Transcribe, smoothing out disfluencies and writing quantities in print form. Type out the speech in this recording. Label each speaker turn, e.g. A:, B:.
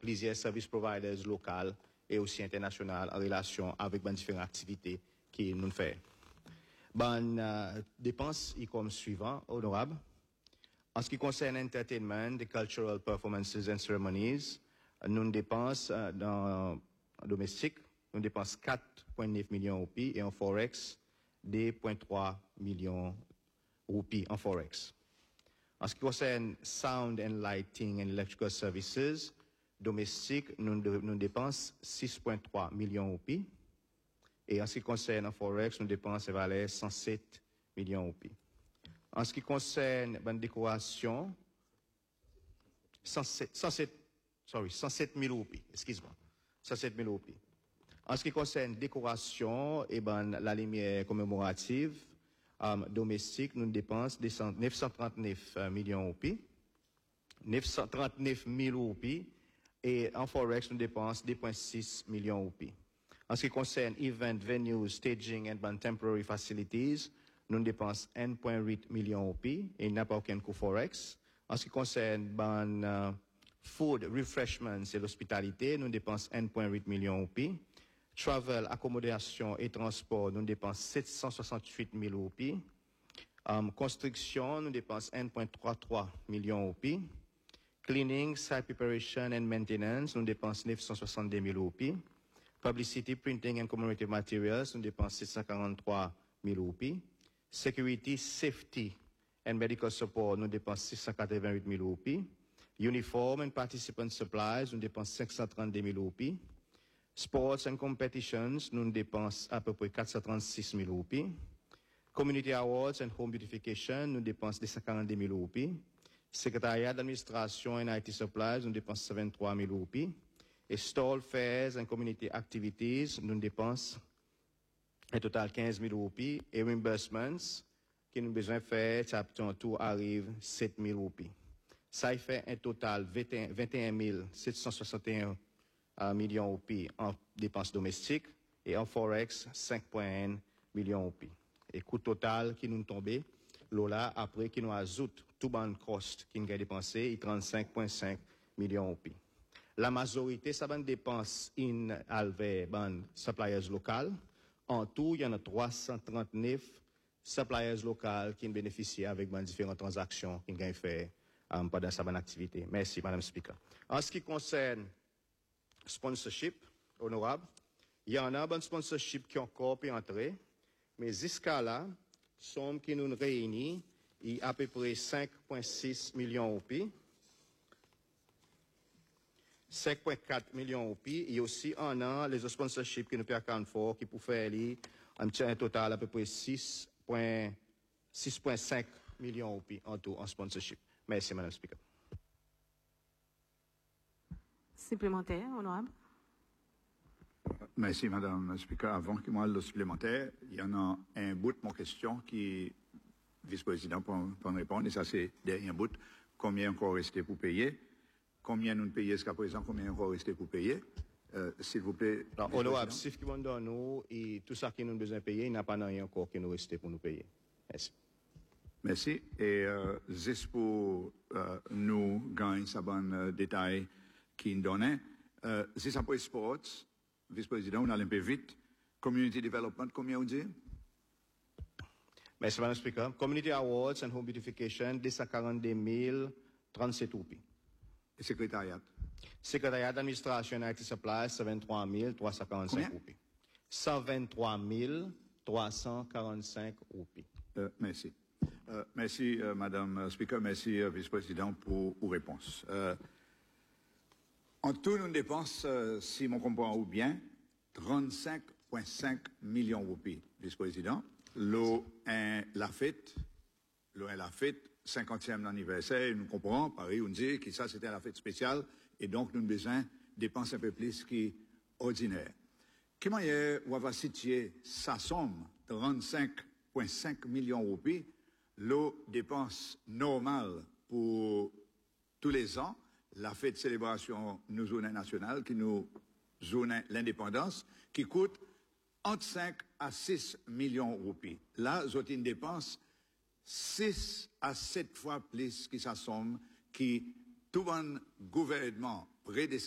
A: plusieurs service providers locaux et aussi internationaux en relation avec les différentes activités qui nous fait. Dépenses y comme suivant, honorable. En ce qui concerne entertainment, the cultural performances and ceremonies, nous dépensons dans domestique, nous dépensons 4,9 millions roupies et en forex 2,3 millions roupies en forex. En ce qui concerne sound and lighting and electrical services, domestique, nous dépensons 6,3 millions roupies. Et en ce qui concerne en forex, nous dépensons valeur 107 millions roupies. En ce qui concerne la décoration, 107 000 roupies, excuse-moi, 107 000 roupies. En ce qui concerne décoration et la lumière commémorative, domestique, nous dépensons 939 millions roupies, 939 000 roupies, et en forex, nous dépensons 2,6 millions roupies. En ce qui concerne event, venues, staging and temporary facilities, nous dépensons 1,8 millions roupies et il n'y a pas aucun coût forex. En ce qui concerne food, refreshments et l'hospitalité, nous dépensons 1,8 millions roupies. Travel, accommodation et transport, nous dépensons 768 000 roupies. Construction, nous dépensons 1,33 millions roupies. Cleaning, site preparation and maintenance, nous dépensons 962 000 roupies. Publicity, printing and commemorative materials, nous dépensons 643 000 roupies. Security, safety and medical support, nous dépensons 688 000 roupies. Uniform and participant supplies, nous dépensons 532 000 roupies. Sports and competitions, nous dépensons à peu près 436 000 roupies. Community awards and home beautification, nous dépensons 242 000 roupies. Secrétariat d'administration and IT supplies, nous dépensons 23 000 roupies. Et stall fairs and community activities, nous dépensons un total 15 000 roupies. Et reimbursements, qui nous besoin de faire, ça tout arrive 7 000 roupies. Ça fait un total 21 761 millions roupies en dépenses domestiques et en forex 5,1 millions roupies. Et coût total qui nous tombé, là après qui nous ajoute tout ban cost qui nous a dépensé, 35,5 millions roupies. La majorité, ça van dépenses in alve ban suppliers locaux. En tout, il y en a 339 suppliers locaux qui bénéficient avec différentes transactions qui ont fait pendant sa bonne activité. Merci, Madame Speaker. En ce qui concerne sponsorship, honorable, il y en a un sponsorship qui ont encore pu entrer, mais jusqu'à là, somme qui nous réunit, il y a à peu près 5,6 millions roupies, 5,4 millions roupies, et aussi un an, les sponsorships qui nous permettent fort, qui pour faire un total à peu près 6,5 millions roupies en tout en sponsorship. Merci, Madame Speaker.
B: Supplémentaire, honorable.
C: Merci, Madame Speaker. Avant que moi le supplémentaire, il y en a un bout de mon question qui, vice-président, pour répondre, et ça c'est dernier bout. Combien encore resté pour payer? Combien nous payons jusqu'à présent? Combien encore resté pour payer? S'il vous plaît.
A: Honorable, si qui nous donne nous, et tout ça qui nous besoin de payer, il n'y a pas rien encore qui nous reste pour nous payer. Merci.
C: Merci. Et juste pour nous gagner ce bon détail qui nous donne, si ça peut être sports, vice-président, on a un peu vite. Community development, combien on dit?
A: Merci, Madame Speaker. Community awards and home beautification, 242 037 roupies.
C: Et secrétariat?
A: Secrétariat d'administration et IT supplies, 123 345 roupies. 123 345 roupies.
C: Merci. Merci, Madame Speaker. Merci, Vice-président, pour vos réponses. En tout, nous dépensons, si mon comprend ou bien, 35,5 millions de roupies, Vice-président. La fête, 50e anniversaire, nous comprenons, pareil, on dit que ça c'était la fête spéciale, et donc nous avons besoin de dépenser un peu plus qu'ordinaire. Comment on va situer sa somme, 35,5 millions de roupies, l'eau dépense normale pour tous les ans, la fête de célébration nous journée nationale, qui nous journée l'indépendance, qui coûte entre 5 à 6 millions de roupies. Là, j'ai une dépense 6 à 7 fois plus que sa somme qui tout un gouvernement prédécesseur